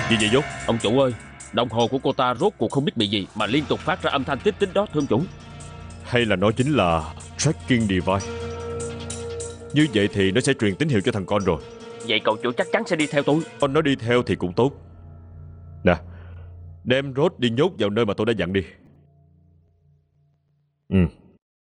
Gì vậy Dốt? Ông chủ ơi, đồng hồ của cô ta rốt cuộc không biết bị gì mà liên tục phát ra âm thanh tích tích đó thưa ông chủ. Hay là nó chính là tracking device? Như vậy thì nó sẽ truyền tín hiệu cho thằng con rồi. Vậy cậu chủ chắc chắn sẽ đi theo tôi. Con nó đi theo thì cũng tốt. Nè, đem Rốt đi nhốt vào nơi mà tôi đã dặn đi.